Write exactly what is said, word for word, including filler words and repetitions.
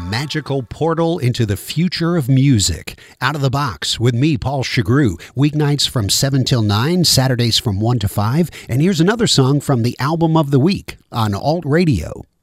magical portal into the future of music. Out of the Box with me, Paul Chagru. Weeknights from seven till nine, Saturdays from one to five. And here's another song from the album of the week on Alt Radio.